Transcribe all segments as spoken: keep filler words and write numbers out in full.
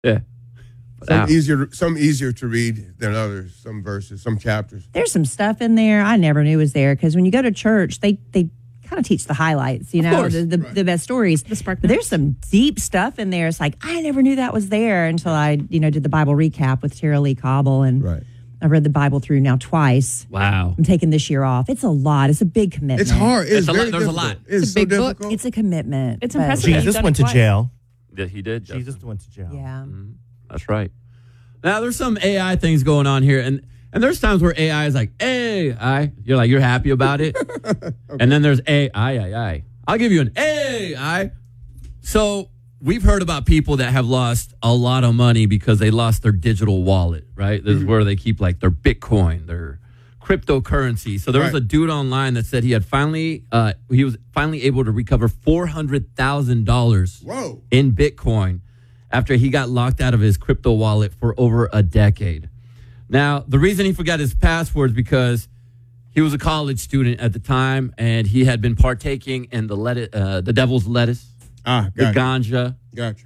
Yeah. Some Wow. easier, some easier to read than others. Some verses, some chapters. There's some stuff in there I never knew was there because when you go to church, they they kind of teach the highlights, you know, course. the, the, Right. the best stories. The spark But there's notes. some deep stuff in there. It's like I never knew that was there until I, you know, did the Bible recap with Tara Lee Cobble, and Right. I've read the Bible through now twice. Wow. I'm taking this year off. It's a lot. It's a big commitment. It's hard. It's, It's a lot- very there's a difficult. lot. It's, It's a so big book. difficult. It's a commitment. It's but- impressive. You've Jesus done went it to twice. jail. Yeah, he did. Justin. Jesus went to jail. Yeah. That's right. Now there's some A I things going on here, and and there's times where A I is like, "Hey, I," you're like, you're happy about it, okay. And then there's A I, I, I. I'll give you an A I. So we've heard about people that have lost a lot of money because they lost their digital wallet, right? This is where they keep like their Bitcoin, their cryptocurrency. So there was Right. a dude online that said he had finally, uh, he was finally able to recover four hundred thousand dollars Whoa. in Bitcoin after he got locked out of his crypto wallet for over a decade. Now, the reason he forgot his password is because he was a college student at the time, and he had been partaking in the lettuce, uh, the devil's lettuce, Ah, the got you. ganja, Got you.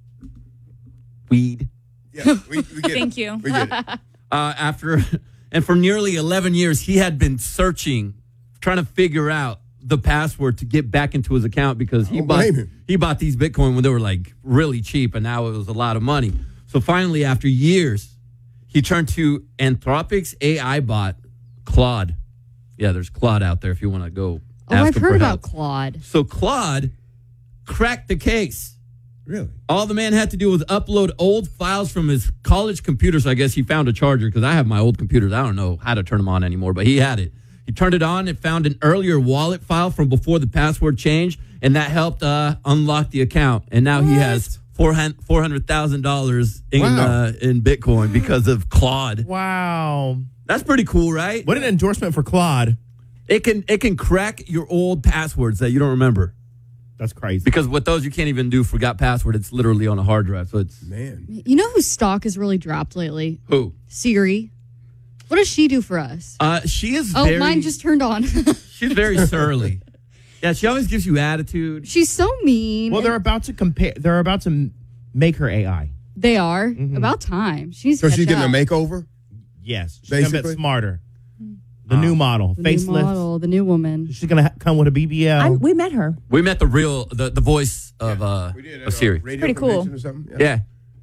weed. Yeah, we, we get Thank it. you. We get it. Uh, after, and for nearly eleven years, he had been searching, trying to figure out the password to get back into his account because he don't bought blame him. he bought these Bitcoin when they were like really cheap, and now it was a lot of money. So finally, after years, he turned to Anthropic's A I bot, Claude. Yeah, there's Claude out there if you want to go. Oh, ask I've him heard for about help. Claude. So Claude cracked the case. Really? All the man had to do was upload old files from his college computer. So I guess he found a charger because I have my old computers. I don't know how to turn them on anymore, but he had it. He turned it on and found an earlier wallet file from before the password changed, and that helped uh, unlock the account. And now he has four hundred thousand dollars in, Wow. uh, in Bitcoin because of Claude. Wow. That's pretty cool, right? What an endorsement for Claude. It can it can crack your old passwords that you don't remember. That's crazy. Because with those, you can't even do forgot password. It's literally on a hard drive. So it's Man. You know whose stock has really dropped lately? who? Siri. What does she do for us? Uh, she is Oh, very, mine just turned on. she's very surly. Yeah, she always gives you attitude. She's so mean. Well, they're about to compare. They're about to m- make her A I. They are. About time. She's So she's getting a makeover? Yes, she's gonna Basically. get smarter. The new model, the new facelift. model, the new woman. She's gonna ha- come with a B B L. I, we met her. We met the real, the, the voice of uh, We did of Siri. radio Pretty cool. convention or something? Yeah,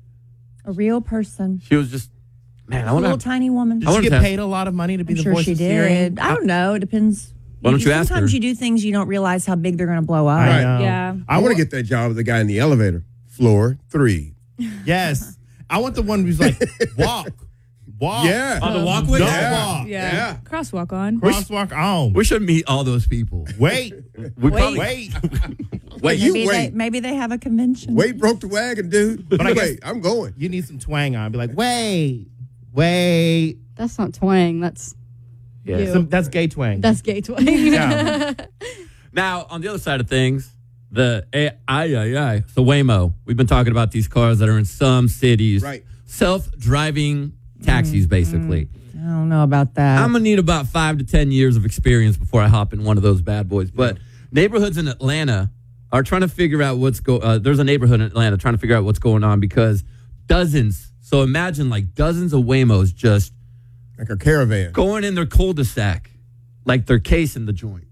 A real person. she was just, man, I A want little to. tiny woman. Did I she wanted get to ask- paid a lot of money to be I'm the sure voice she of Siri? did. I don't know. It depends. Why don't you ask Sometimes her? you do things you don't realize how big they're going to blow up. I Right. know. Yeah. I want to get that job of the guy in the elevator. Floor three. Yes, I want the one who's like walk, walk. Yeah. On the walkway? Don't Yeah. walk. Yeah. Yeah. Crosswalk on. Crosswalk on. We should meet all those people. Wait, We probably wait. wait. You maybe, they, wait. maybe they have a convention. Wait broke the wagon, dude. But I guess- wait, I'm going. You need some twang on. Be like, wait, wait. That's not twang. That's Yeah. you. Some, that's gay twang. That's gay twang. yeah. Now, on the other side of things, the A I, I, I, so Waymo, we've been talking about these cars that are in some cities. Right. Self-driving taxis, basically. I don't know about that. I'm going to need about five to ten years of experience before I hop in one of those bad boys. But neighborhoods in Atlanta are trying to figure out what's go. Uh, there's a neighborhood in Atlanta trying to figure out what's going on because dozens, so imagine like dozens of Waymos just Like a caravan. going in their cul-de-sac like they're casing the joint.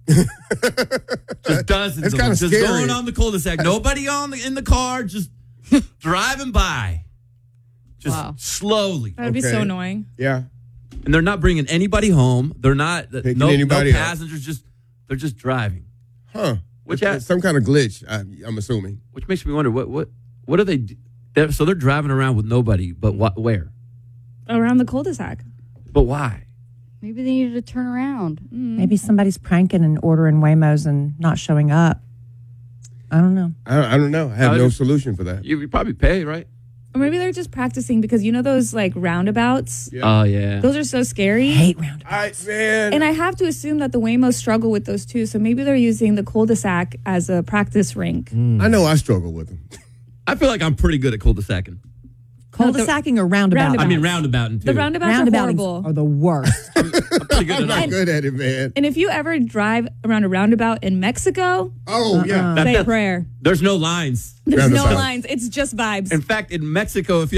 Just dozens That's of them kinda just scary. going on the cul-de-sac. Nobody on the in the car, just driving by. Just Wow. slowly. That would be so Okay. annoying. Yeah. And they're not bringing anybody home. They're not Picking no, anybody no up. passengers, just they're just driving. Huh. Which It's- ha- it's some kind of glitch, I, I'm assuming. Which makes me wonder what what what do they do? They're, so they're driving around with nobody, but what where? Around the cul-de-sac. But why? Maybe they needed to turn around. Mm. Maybe somebody's pranking and ordering Waymos and not showing up. I don't know. I, I don't know. I have I no just- solution for that. You, you probably pay, right? Or maybe they're just practicing because you know those like roundabouts? Yeah. Oh yeah. Those are so scary. Hate roundabouts. I, man. And I have to assume that the Waymos struggle with those too. So maybe they're using the cul-de-sac as a practice rink. I know I struggle with them. I feel like I'm pretty good at cul-de-sacing. Cul-de-sacing or roundabout? Roundabout. I mean roundabout too. The roundabouts are Roundabouts horrible. are the worst. I'm pretty good I'm at not all. good at it, man. And if you ever drive around a roundabout in Mexico, Oh, yeah. That- say a that- prayer. There's no lines. There's no Roundabout. lines. It's just vibes. In fact, in Mexico, if you